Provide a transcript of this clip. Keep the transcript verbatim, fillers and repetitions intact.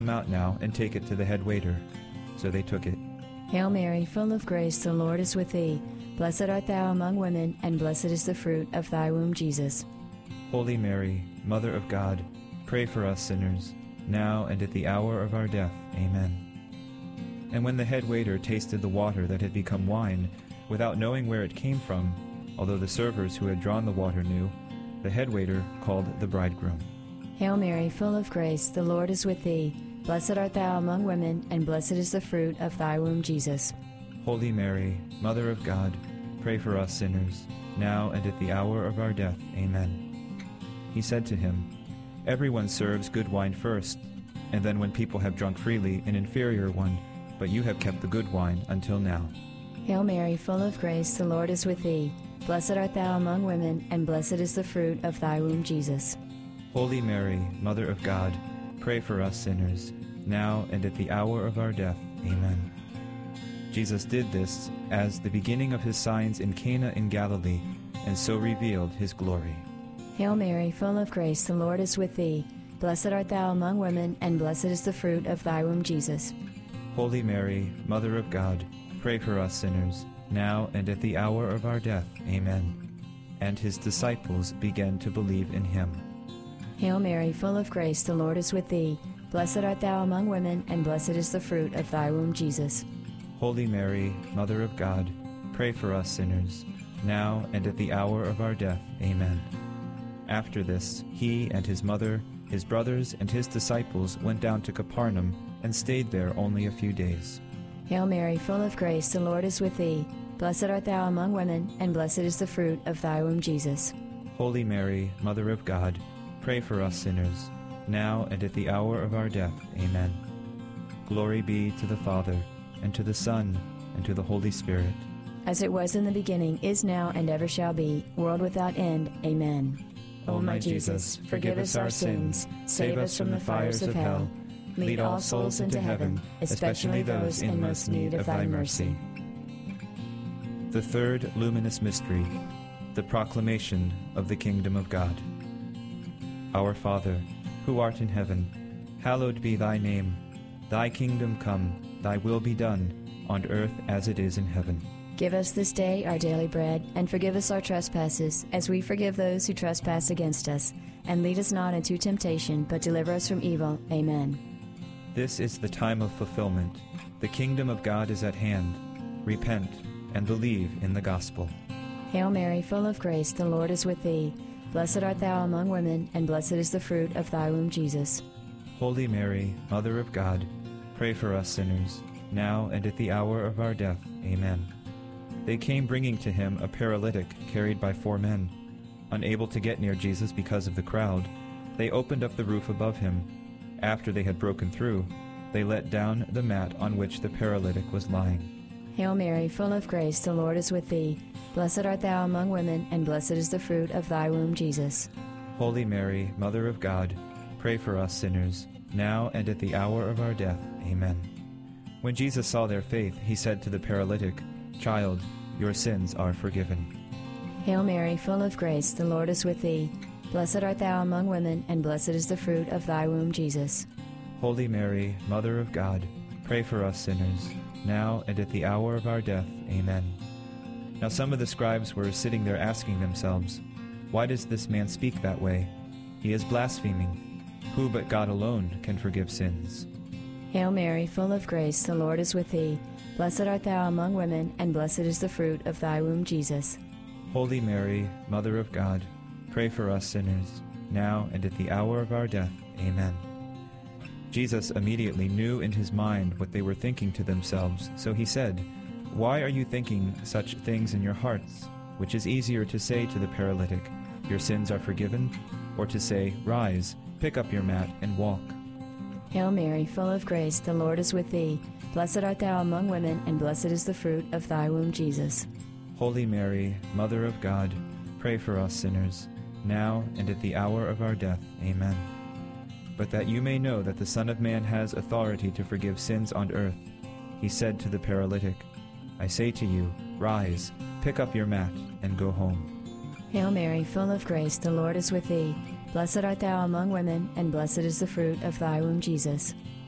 Come out now and take it to the head waiter. So they took it. Hail Mary, full of grace, the Lord is with thee. Blessed art thou among women, and blessed is the fruit of thy womb, Jesus. Holy Mary, Mother of God, pray for us sinners, now and at the hour of our death. Amen. And when the head waiter tasted the water that had become wine, without knowing where it came from, although the servers who had drawn the water knew, the head waiter called the bridegroom. Hail Mary, full of grace, the Lord is with thee. Blessed art thou among women, and blessed is the fruit of thy womb, Jesus. Holy Mary, Mother of God, pray for us sinners, now and at the hour of our death. Amen. He said to him, Everyone serves good wine first, and then when people have drunk freely, an inferior one, but you have kept the good wine until now. Hail Mary, full of grace, the Lord is with thee. Blessed art thou among women, and blessed is the fruit of thy womb, Jesus. Holy Mary, Mother of God, pray for us sinners, now and at the hour of our death. Amen. Jesus did this as the beginning of his signs in Cana in Galilee, and so revealed his glory. Hail Mary, full of grace, the Lord is with thee. Blessed art thou among women, and blessed is the fruit of thy womb, Jesus. Holy Mary, Mother of God, pray for us sinners, now and at the hour of our death. Amen. And his disciples began to believe in him. Hail Mary, full of grace, the Lord is with thee. Blessed art thou among women, and blessed is the fruit of thy womb, Jesus. Holy Mary, Mother of God, pray for us sinners, now and at the hour of our death. Amen. After this, he and his mother, his brothers, and his disciples went down to Capernaum and stayed there only a few days. Hail Mary, full of grace, the Lord is with thee. Blessed art thou among women, and blessed is the fruit of thy womb, Jesus. Holy Mary, Mother of God, pray for us sinners, now and at the hour of our death. Amen. Glory be to the Father, and to the Son, and to the Holy Spirit. As it was in the beginning, is now, and ever shall be, world without end. Amen. O my Jesus, forgive us our sins, save us from the fires of hell, lead all souls into heaven, especially those in most need of thy mercy. The third luminous mystery, the proclamation of the kingdom of God. Our Father, who art in heaven, hallowed be thy name. Thy kingdom come, thy will be done, on earth as it is in heaven. Give us this day our daily bread, and forgive us our trespasses, as we forgive those who trespass against us. And lead us not into temptation, but deliver us from evil. Amen. This is the time of fulfillment. The kingdom of God is at hand. Repent and believe in the gospel. Hail Mary, full of grace, the Lord is with thee. Blessed art thou among women, and blessed is the fruit of thy womb, Jesus. Holy Mary, Mother of God, pray for us sinners, now and at the hour of our death. Amen. They came bringing to him a paralytic carried by four men. Unable to get near Jesus because of the crowd, they opened up the roof above him. After they had broken through, they let down the mat on which the paralytic was lying. Hail Mary, full of grace, the Lord is with thee. Blessed art thou among women, and blessed is the fruit of thy womb, Jesus. Holy Mary, Mother of God, pray for us sinners, now and at the hour of our death. Amen. When Jesus saw their faith, he said to the paralytic, Child, your sins are forgiven. Hail Mary, full of grace, the Lord is with thee. Blessed art thou among women, and blessed is the fruit of thy womb, Jesus. Holy Mary, Mother of God, pray for us sinners, now and at the hour of our death. Amen. Now some of the scribes were sitting there asking themselves, Why does this man speak that way? He is blaspheming. Who but God alone can forgive sins? Hail Mary, full of grace, the Lord is with thee. Blessed art thou among women, and blessed is the fruit of thy womb, Jesus. Holy Mary, Mother of God, pray for us sinners, now and at the hour of our death. Amen. Jesus immediately knew in his mind what they were thinking to themselves, so he said, Why are you thinking such things in your hearts? Which is easier to say to the paralytic, Your sins are forgiven, or to say, Rise, pick up your mat, and walk? Hail Mary, full of grace, the Lord is with thee. Blessed art thou among women, and blessed is the fruit of thy womb, Jesus. Holy Mary, Mother of God, pray for us sinners, now and at the hour of our death. Amen. But that you may know that the Son of Man has authority to forgive sins on earth, he said to the paralytic, I say to you, Rise, pick up your mat, and go home. Hail Mary, full of grace, the Lord is with thee. Blessed art thou among women, and blessed is the fruit of thy womb, Jesus.